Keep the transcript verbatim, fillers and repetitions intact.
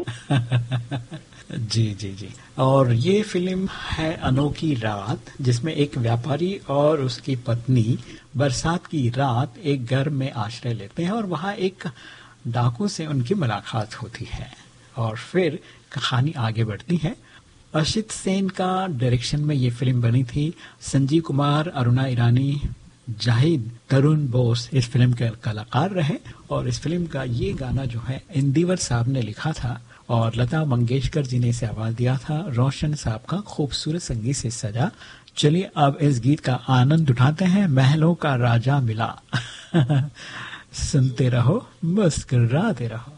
जी जी जी। और ये फिल्म है अनोखी रात, जिसमें एक व्यापारी और उसकी पत्नी बरसात की रात एक घर में आश्रय लेते हैं और वहाँ एक डाकू से उनकी मुलाकात होती है और फिर कहानी आगे बढ़ती है। अशित सेन का डायरेक्शन में ये फिल्म बनी थी। संजीव कुमार, अरुणा ईरानी, जाहिद, तरुण बोस इस फिल्म के कलाकार रहे और इस फिल्म का ये गाना जो है इंदिवर साहब ने लिखा था और लता मंगेशकर जी ने इसे आवाज दिया था। रोशन साहब का खूबसूरत संगीत से सजा। चलिए अब इस गीत का आनंद उठाते हैं। महलों का राजा मिला। सुनते रहो, मुस्कुराते रहो।